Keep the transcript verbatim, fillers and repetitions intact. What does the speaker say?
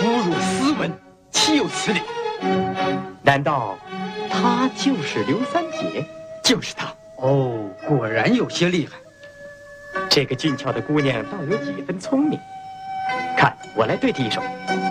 侮辱斯文，岂有此理！难道她就是刘三姐？就是她。 哦，果然有些厉害。 这个俊俏的姑娘倒有几分聪明。看，我来对她一手。